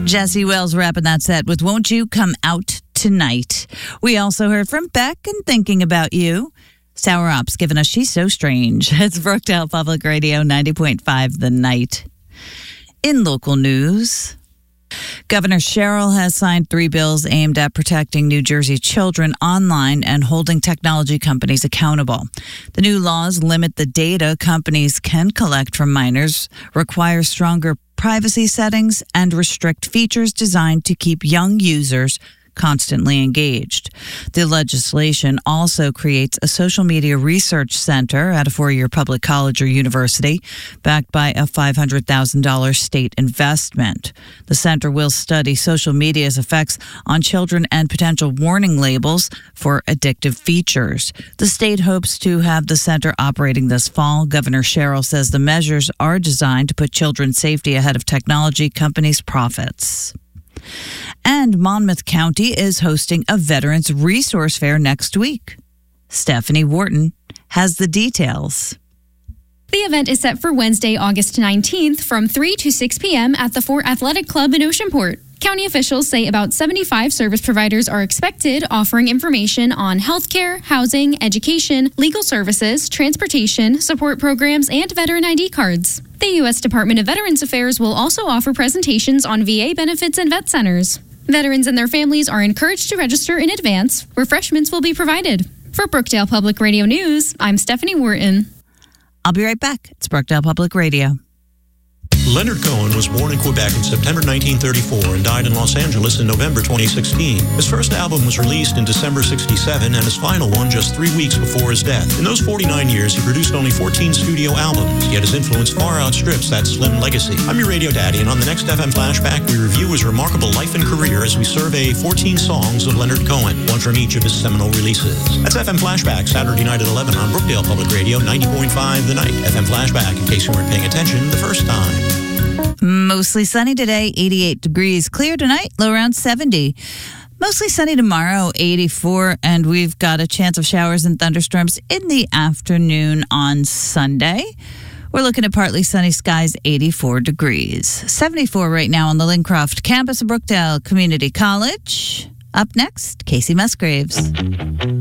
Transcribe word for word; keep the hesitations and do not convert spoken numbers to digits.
Jesse Wells wrapping that set with Won't You Come Out Tonight. We also heard from Beck and Thinking About You. Sour Ops giving us She's So Strange. It's Brookdale Public Radio ninety point five The Night. In local news, Governor Sherrill has signed three bills aimed at protecting New Jersey children online and holding technology companies accountable. The new laws limit the data companies can collect from minors, require stronger privacy settings, and restrict features designed to keep young users constantly engaged. The legislation also creates a social media research center at a four-year public college or university, backed by a five hundred thousand dollars state investment. The center will study social media's effects on children and potential warning labels for addictive features. The state hopes to have the center operating this fall. Governor Sherrill says the measures are designed to put children's safety ahead of technology companies' profits. And Monmouth County is hosting a Veterans Resource Fair next week. Stephanie Wharton has the details. The event is set for Wednesday, August nineteenth from three to six p.m. at the Fort Athletic Club in Oceanport. County officials say about seventy-five service providers are expected, offering information on healthcare, housing, education, legal services, transportation, support programs, and veteran I D cards. The U S Department of Veterans Affairs will also offer presentations on V A benefits and vet centers. Veterans and their families are encouraged to register in advance. Refreshments will be provided. For Brookdale Public Radio News, I'm Stephanie Wharton. I'll be right back. It's Brookdale Public Radio. Leonard Cohen was born in Quebec in September nineteen thirty-four and died in Los Angeles in November twenty sixteen. His first album was released in December sixty-seven and his final one just three weeks before his death. In those forty-nine years, he produced only fourteen studio albums, yet his influence far outstrips that slim legacy. I'm your radio daddy, and on the next F M Flashback, we review his remarkable life and career as we survey fourteen songs of Leonard Cohen, one from each of his seminal releases. That's F M Flashback, Saturday night at eleven on Brookdale Public Radio ninety point five The Night. F M Flashback, in case you weren't paying attention the first time. Mostly sunny today, eighty-eight degrees. Clear tonight, low around seventy. Mostly sunny tomorrow, eighty-four. And we've got a chance of showers and thunderstorms in the afternoon on Sunday. We're looking at partly sunny skies, eighty-four degrees. seventy-four right now on the Lincroft campus of Brookdale Community College. Up next, Casey Musgraves.